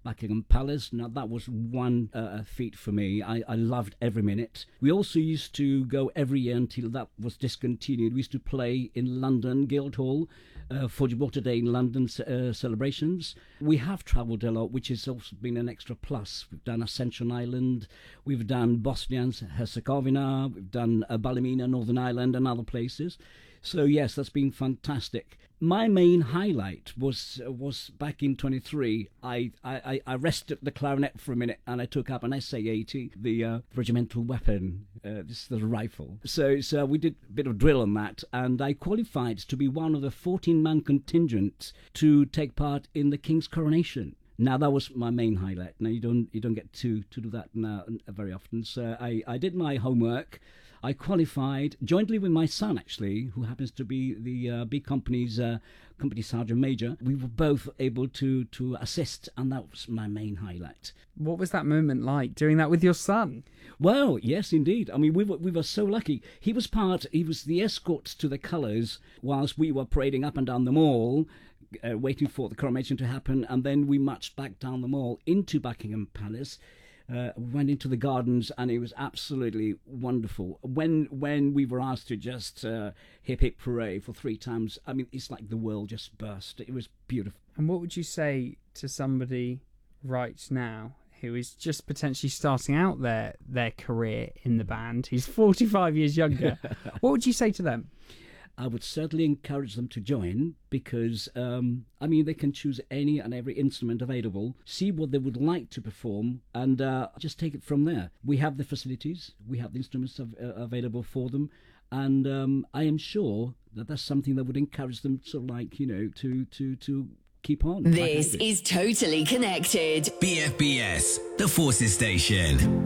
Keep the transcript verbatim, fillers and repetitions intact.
Buckingham Palace. Now, that was one uh, feat for me. I, I loved every minute. We also used to go every year until that was discontinued. We used to play in London, Guildhall, uh, for Gibraltar Day in London uh, celebrations. We have travelled a lot, which has also been an extra plus. We've done Ascension Island, we've done Bosnia and Herzegovina, we've done uh, Ballymena, Northern Ireland, and other places. So yes, that's been fantastic. My main highlight was uh, was back in twenty-three. I, I, I rested the clarinet for a minute and I took up an S A eighty, the uh, regimental weapon. Uh, this is the rifle. So so we did a bit of drill on that, and I qualified to be one of the fourteen-man contingent to take part in the King's coronation. Now that was my main highlight. Now you don't you don't get to, to do that now very often. So I, I did my homework. I qualified jointly with my son, actually, who happens to be the uh, B Company's uh, company sergeant major. We were both able to to assist, and that was my main highlight. What was that moment like, doing that with your son? Well, yes, indeed. I mean, we were we were so lucky. He was part. He was the escort to the colours whilst we were parading up and down the mall, uh, waiting for the coronation to happen, and then we marched back down the mall into Buckingham Palace. Uh, we went into the gardens, and it was absolutely wonderful. When when we were asked to just uh, hip hip hooray for three times, I mean, it's like the world just burst. It was beautiful. And what would you say to somebody right now who is just potentially starting out their their career in the band, who's forty-five years younger? What would you say to them? I would certainly encourage them to join because, um, I mean, they can choose any and every instrument available, see what they would like to perform, and uh, just take it from there. We have the facilities, we have the instruments av- uh, available for them, and um, I am sure that that's something that would encourage them to, like, you know, to to to keep on. This is Totally Connected. B F B S, the Forces Station.